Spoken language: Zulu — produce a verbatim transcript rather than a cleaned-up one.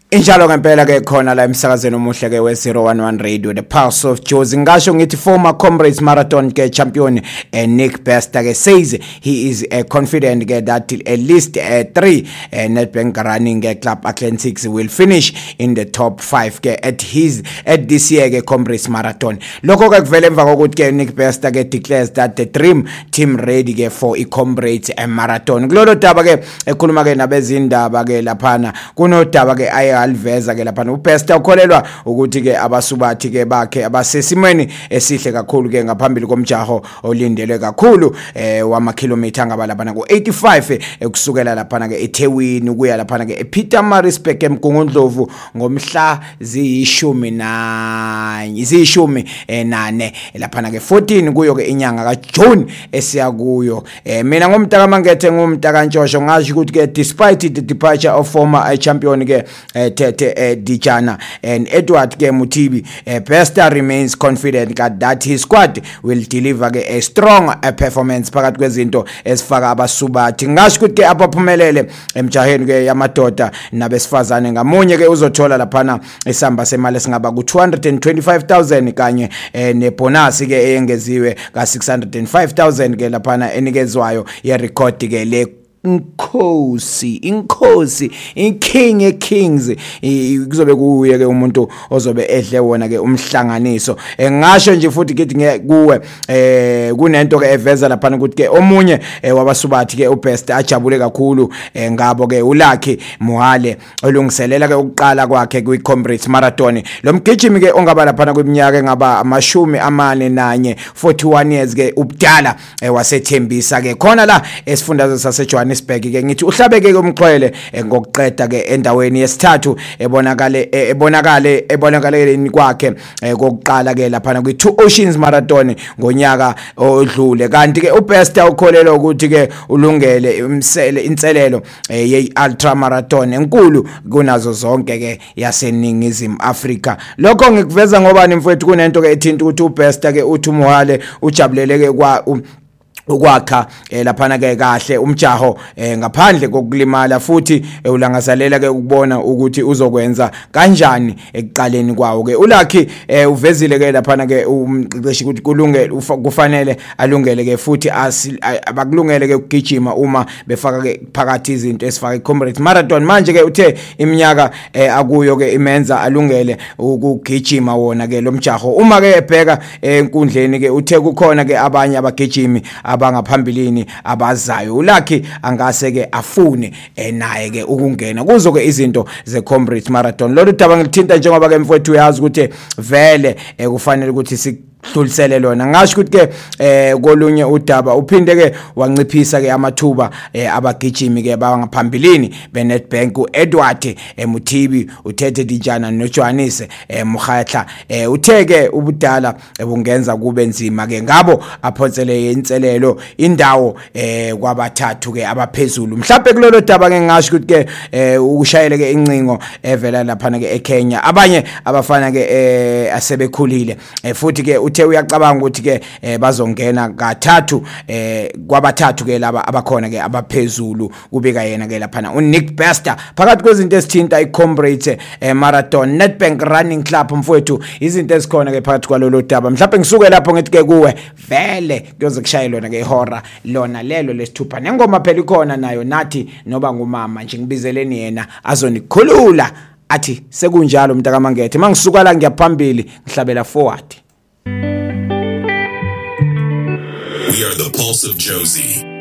Injalo ngempela ke khona la emsakazweni omuhle ke we zero one one Radio the Pulse of Jozi. Ngasho ngithi former Comrades Marathon ke champion uh, Nick Bester ke says he is uh, confident ke that at least uh, three uh, Nedbank running uh, club athletics will finish in the top five ke at his at this year ke Comrades Marathon. Lokho ke kuvela emva kokuthi ke Nick Bester ke declares that the dream team ready ke for i Comrades uh, Marathon. Kulolo daba ke ekhuluma ke nabezindaba ke laphana kuno daba ke ay aliveza ke lapha uPester ukholelwa ukuthi ke abasubathi ke bakhe abasesimweni esihle kakhulu ke ngaphambili komjaho olindelwe kakhulu eh wama kilometer ngaba lapha ku eighty-five ekusukela lapha ke eThekwini ukuya lapha ke ePietermaritzburg eMgungundlovu ngomhla ziyishumi nanye ziyishumi nane lapha ke fourteen kuyo ke inyanga kaJune esiya kuyo. Eh mina ngomntaka mangethe ngumntaka Ntshosho ngasho ukuthi ke despite the departure of former champion ke Tete uh, Dijana and Edward ke Mutibi, uh, Bester remains confident that his squad will deliver ke a strong uh, performance phakathi kwezinto esifaka abasubathi. Ngasho ukuthi ke abaphumelele emjaheni ke yamadoda nabesifazane ngamunye ke uzothola laphana isamba semali singaba ku two hundred twenty-five thousand kanye eh, nebonus ke eyengeziwe ka six hundred five thousand ke laphana enikezwayo ye record ke le Inkosi inkosi inking e kings kuzobe kuye ke umuntu ozobe edle wona ke umhlanganiso. Engasho nje futhi kithi kuwe eh kunento ke eveza lapha ukuthi ke omunye wabasubathi ke uBest ajabule kakhulu ngabo ke uLucky Muhale olungiselela ke ukuqala kwakhe kwi Comrades Marathon. Lo mgijimi ke ongaba lapha kweminyaka ngaba amashumi amane nanye forty-one years ke ubudala wasethembisa ke khona la esifundazwe sase Johannesburg ke ngithi uhlabeke umxhwele ngokuqeda ke endaweni yesithathu ebonakale ebonakale ebonakaleni kwakhe kokuqala ke lapha kwi Two Oceans Marathon ngonyaka odlule. Kanti ke uBester ukholelwa ukuthi ke ulungele imsele inselelo ye ultra marathon enkulu kunazo zonke ke yaseningizimu Afrika. Lokho ngikuveza ngoba nimfowethu kunento ke ethinta ukuthi uBester ke uthi Muhale ujabuleleke kwa ukwakha eh, laphana ke kahle umjaho eh, ngaphandle kokulimala futhi eh, ulangazalela ke ukubona ukuthi uzokwenza kanjani ekuqaleni kwawo ke. uLucky eh, uvezile ke laphana ke umqeqeshi ukuthi kulungele kufanele alungele ke futhi abakulungele ke ukugijima uma befaka ke phakathi izinto esifaka iComrades Marathon. Manje ke uthe iminyaka eh, akuyo ke imenza alungele ukugijima wona ke lo mjaho. Uma ke ebheka enkundleni ke uthe kukhona ke abanye abagijimi abangaphambilini abazayo uLucky angase ke afune naye ke ukungena kuzo ke izinto zeComrades Marathon. Lolu daba ngilithinta njengoba ke mfowethu uyazi ukuthi vele kufanele ukuthi si hlulisele lona. Ngasho ukuthi ke eh kolunye udaba uphinde ke wanciphisa ke amathuba eh, abagijimi ke bangaphambilini beNedbank uEdward eh, Mutibi uTete Dijana noJohannes eh, Mukhatla eh, utheke ubudala ebungenza kube nzima ke ngabo aphonsele inselelo indawo eh, kwabathathu ke abaphezulu. Mhlawumbe kulolo daba ke ngasho ukuthi ke eh, ukushayele ke incingo evela lapha ke eKenya abanye abafana ke eh, asebekhulile eh, futhi ke uthe uyacabanga ukuthi ke eh, bazongena kathathu eh, kwabathathu ke laba abakhona ke abaphezulu kubeka yena ke lapha uNick Bester phakathi kwezinto esithinta iComrades eh, Marathon Nedbank Running Club mfowethu izinto ezikhona ke phakathi kwalolo daba. Mhlawumbe ngisuke lapho ngithi ke kuwe vele kuyoze kushaya lona ke ihora lona lelo lesithupha nengoma phela ikhona nayo nathi noba ngumama nje ngibizeleni yena azonikhulula athi sekunjalo mntaka mangethe mangisuka la ngiyaphambili ngihlabela forward. We are the Pulse of Jozi.